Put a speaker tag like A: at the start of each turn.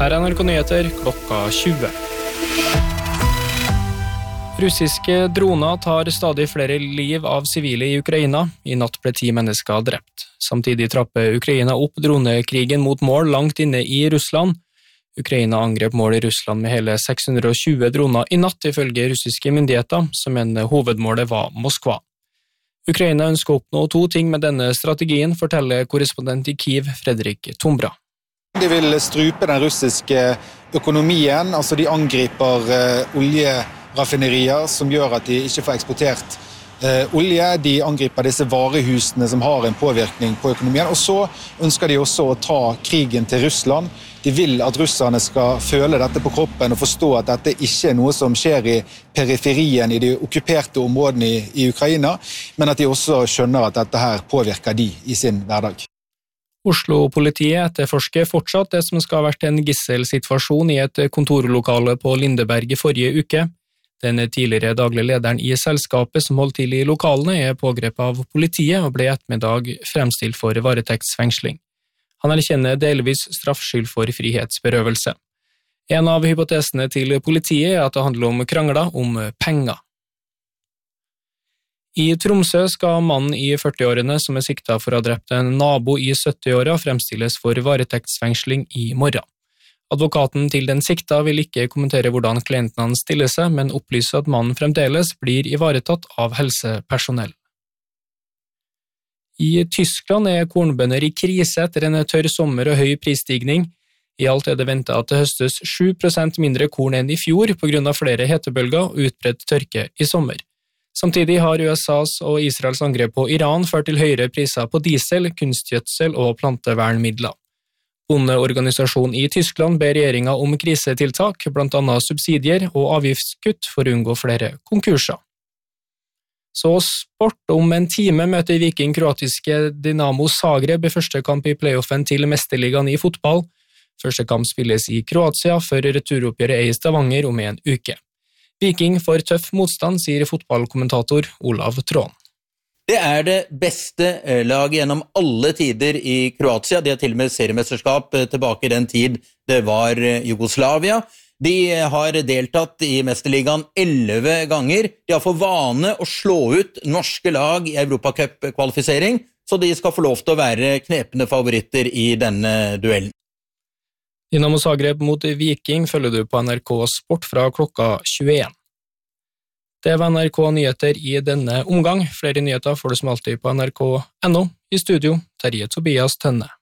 A: Her NRK Nyheter klokka 20. Russiske droner tar stadig flere liv av sivile i Ukraina. I natt ble 10 mennesker drept. Samtidig trapper Ukraina opp dronekrigen mot mål langt inne i Russland. Ukraina angrep mål i Russland med hele 620 droner i natt, ifølge russiske myndigheter, som mener hovedmålet var Moskva. Ukraina ønsker å oppnå 2 ting med denne strategien, forteller korrespondent i Kiev, Fredrik Tombra.
B: De vil strupe den russiske økonomien, altså de angriper oljeraffinerier som gjør at de ikke får eksportert olje. De angriper disse varehusene som har en påvirkning på økonomien, og så ønsker de også å ta krigen til Russland. De vil at russerne skal føle dette på kroppen og forstå at dette ikke er noe som skjer i periferien i de okkuperte områdene i Ukraina, men at de også skjønner at dette her påvirker de i sin hverdag.
A: Oslo-politiet etterforsker fortsatt det som skal ha vært en gisselsituasjon i et kontorlokale på Lindeberg i forrige uke. Den tidligere daglige lederen i selskapet som holdt til i lokalene er pågrepet av politiet og ble i ettermiddag fremstilt for varetektsfengsling. Han erkjenner delvis straffskyld for frihetsberøvelse. En av hypotesene til politiet er at det handler om krangler om penger. I Tromsø skal mannen i 40-årene som er siktet for å ha drept en nabo i 70-åra fremstilles for varetektsfengsling i morgen. Advokaten til den sikta vil ikke kommentere hvordan klienten hans stiller seg, men opplyser at mannen fremdeles blir ivaretatt av helsepersonell. I Tyskland er kornbønder i krise etter en tørr sommer og høy prisstigning. I alt er det ventet at det høstes 7% mindre korn enn i fjor på grunn av flere hetebølger og utbredt tørke i sommer. Samtidig har USAs og Israels angrep på Iran ført til høyere priser på diesel, kunstgjødsel og plantevernmidler. Bondeorganisasjonen i Tyskland ber regjeringen om krisetiltak, blant annet subsidier og avgiftskutt for å unngå flere konkurser. Så sport. Om en time møter Viking kroatiske Dinamo Zagreb i første kamp i playoffen til Mesterligaen i fotball. Første kamp spilles i Kroatia før returoppgjøret er i Stavanger om en uke. Viking får tøff motstand, sier fotballkommentator Olav Trån.
C: Det er det beste laget gjennom alle tider i Kroatia. De har til og med seriemesterskap tilbake i den tid det var Jugoslavia. De har deltatt i Mesterligaen 11 ganger. De har for vane å slå ut norske lag i Europacup-kvalifisering, så de skal få lov til å være knepende favoritter i denne duellen.
A: Dinamo Zagreb mot Viking følger du på NRK Sport fra klokka 21. Det var NRK Nyheter i denne omgang. Flere nyheter får du som alltid på nrk.no. I studio, Terje Tobias Tønne.